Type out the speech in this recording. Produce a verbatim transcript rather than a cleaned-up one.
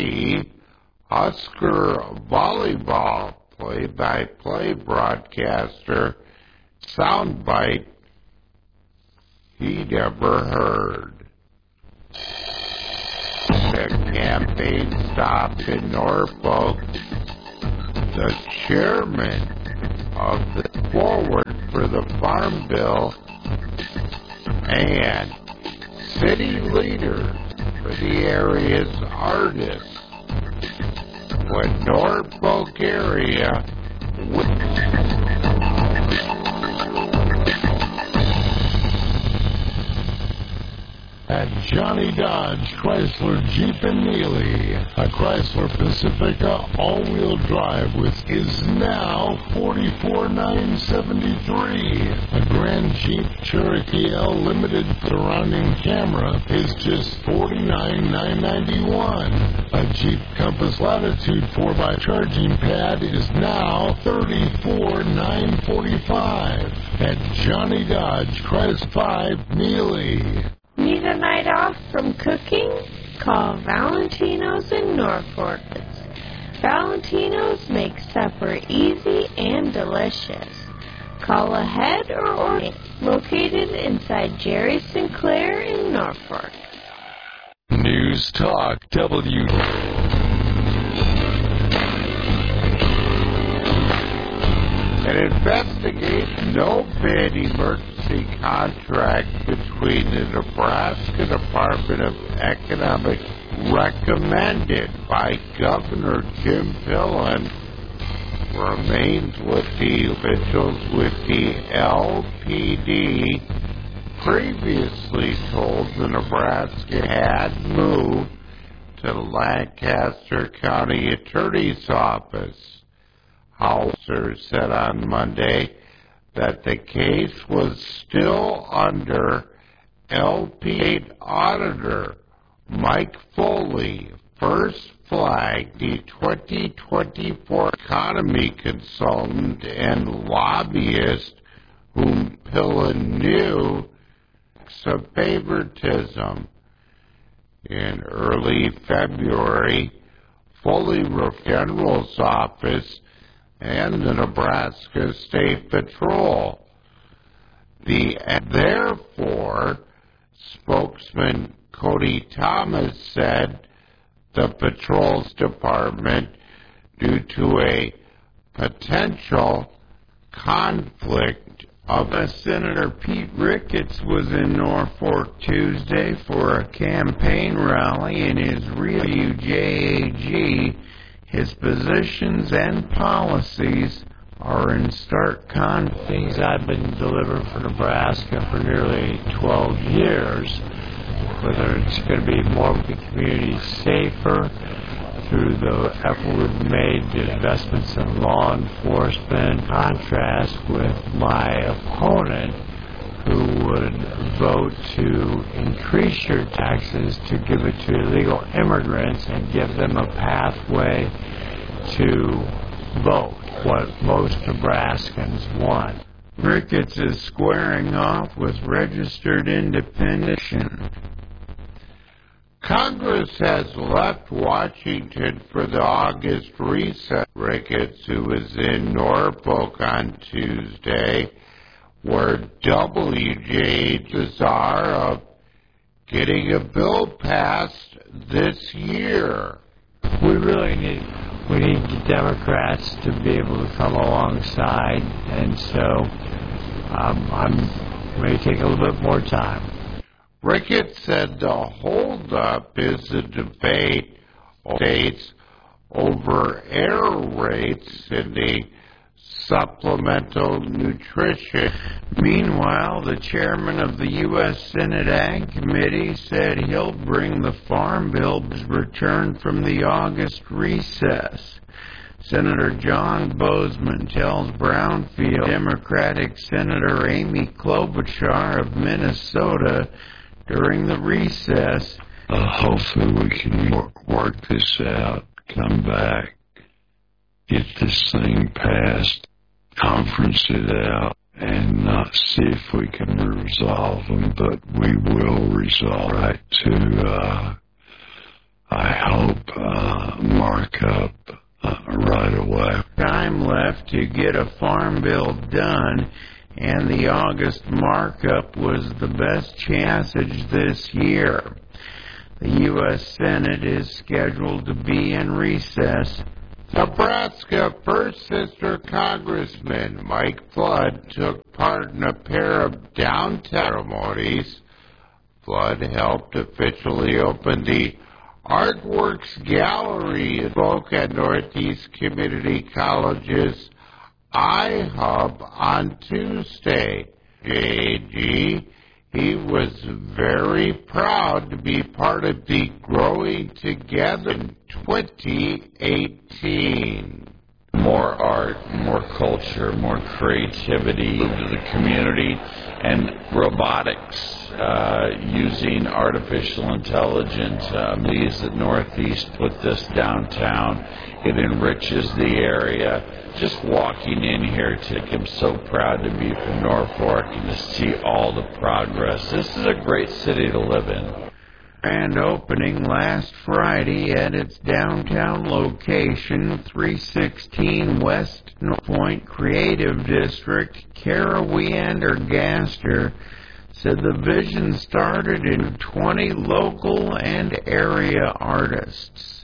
Husker volleyball play-by-play broadcaster soundbite he never heard. The campaign stopped in Norfolk. The chairman of the Forward for the Farm Bill and city leader for the area's artists when Norfolk area at Johnny Dodge Chrysler Jeep and Neely. A Chrysler Pacifica all-wheel drive with is now forty-four thousand nine hundred seventy-three dollars. A Grand Jeep Cherokee L Limited surrounding camera is just forty-nine thousand nine hundred ninety-one dollars. A Jeep Compass Latitude four by charging pad is now thirty-four thousand nine hundred forty-five dollars. At Johnny Dodge Chrysler five Neely. Need a night off from cooking? Call Valentino's in Norfolk. Valentino's makes supper easy and delicious. Call ahead or order. Located inside Jerry Sinclair in Norfolk. News Talk W. An investigation no bid emergency contract between the Nebraska Department of Economic recommended by Governor Jim Pillen remains with the officials with the L P D previously told the Nebraska had moved to the Lancaster County Attorney's Office. Hauser said on Monday that the case was still under L P D Auditor Mike Foley first flagged the twenty twenty-four economy consultant and lobbyist whom Pillen knew of favoritism. In early February, Foley wrote General's office and the Nebraska State Patrol. The therefore spokesman Cody Thomas said the patrol's department, due to a potential conflict of a Senator Pete Ricketts was in Norfolk Tuesday for a campaign rally in his real U J A G. His positions and policies are in stark conflict. Things I've been delivering for Nebraska for nearly twelve years, whether it's going to be more of the community safer through the effort we've made, the investments in law enforcement, in contrast with my opponent who would vote to increase your taxes to give it to illegal immigrants and give them a pathway to vote, what most Nebraskans want. Ricketts is squaring off with registered independents. Congress has left Washington for the August recess. Ricketts, who was in Norfolk on Tuesday, where W J H's are of getting a bill passed this year. We really need we need the Democrats to be able to come alongside, and so um, I'm going to take a little bit more time. Ricketts said the holdup is a debate on states over error rates in the supplemental nutrition. Meanwhile, the chairman of the U S Senate Ag Committee said he'll bring the Farm Bill return from the August recess. Senator John Bozeman tells Brownfield Democratic Senator Amy Klobuchar of Minnesota during the recess, uh, hopefully we can work, work this out, come back, get this thing passed, conference it out, and uh, see if we can resolve them. But we will resolve right to, uh, I hope, uh, to get a farm bill done, and the August markup was the best passage this year. The U S Senate is scheduled to be in recess. Nebraska First District Congressman Mike Flood took part in a pair of downtown ceremonies. Flood helped officially open the Artworks Gallery and spoke at Northeast Community College's iHub on Tuesday. J G, he was very proud to be part of the Growing Together in twenty eighteen. More art, more culture, more creativity to the community, and robotics, uh, using artificial intelligence. Um, these at Northeast put this downtown. It enriches the area. Just walking in here, Tick, I'm so proud to be from Norfolk and to see all the progress. This is a great city to live in. Grand opening last Friday at its downtown location, three sixteen West North Point Creative District. Kara Weander-Gaster said the vision started in twenty local and area artists.